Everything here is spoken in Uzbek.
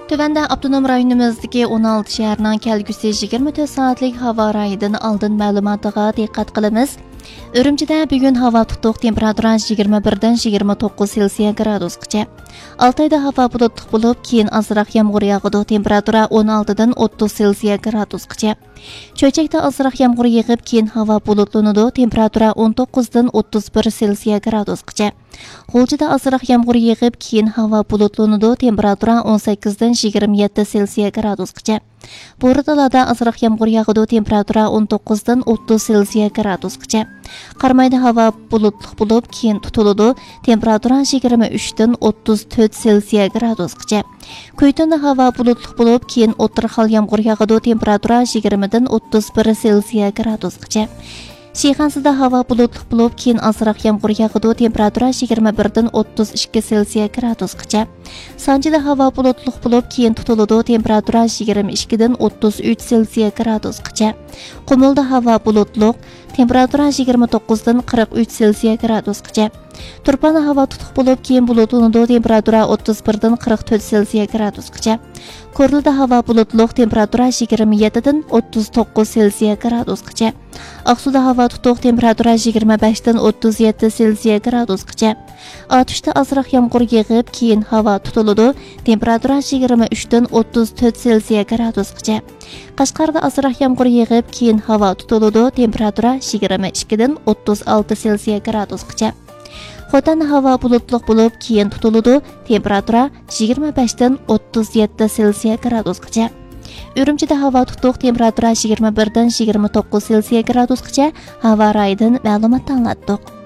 Tövəndə avtonom rayonumuzdagi 16 şəhərinin kelgusi 24 soatlik havo rayidan oldin ma'lumotiga diqqat qilamiz. Ürümchida bugun havo tutuq, temperatura 21 dan 29 Selsiya gradusgacha. Altayda havo bulutli bo'lib, keyin azroq yomg'ir yog'adi, temperatura 16 dan 30 Selsiya gradusgacha. Cho'chakda azroq yomg'ir yog'ib, keyin havo bulutlanadi, temperatura 19 dan 31 Selsiya gradusgacha. G'uljida azroq yomg'ir yog'ib, keyin havo bulutlanadi, temperatura 18 dan 27 Selsiya gradusgacha. Bo'ridalada azroq yomg'ir yog'adi, temperatura 19 dan 30 Selsiya gradusgacha. Qarmayda havo bulutli bo'lib, keyin tutiladi, temperatura 23 dan 34 Selsiya gradusgacha. Kuytunda havo bulutli bo'lib, keyin o'tirxil yomg'ir yog'adi, temperatura 20 dan 31 Selsiya gradusgacha. Shixansida havo bulutli bo'lib, keyin azroq yomg'ir yog'adi, temperatura 21 dan 32 Selsiya gradusgacha. Sanjida havo bulutli bo'lib, keyin tutiladi, temperatura 22 dan 33 Selsiya gradusgacha. Qumulda havo bulutli, temperatura 29 dan 43 Selsiya gradusgacha. Turpanda havo tutuq bo'lib, keyin bulutlanadi, temperatura 31 dan 44 Selsiya gradusgacha. Ko'rlida havo bulutli, temperatura 27 dan 39 Selsiya gradusgacha. Aqsuda havo tutuq, temperatura 25 dan 37 Selsiya gradusgacha. Otishda azroq yomg'ir yog'ib, keyin havo tutiladi, temperatura 23 dan 34 Selsiya gradusgacha. Qashqarda azroq yomg'ir yog'ib, keyin havo tutiladi, temperatura 22 dan 36 Selsiya gradusgacha. Xotanda havo bulutli bo'lib, keyin tutiladi, temperatura 25 dan 37 Selsiya gradusgacha. Ürümchida havo tutuq, temperatura 21 dan 29 Selsiya gradusgacha. Havo rayidan ma'lumot anglatdik.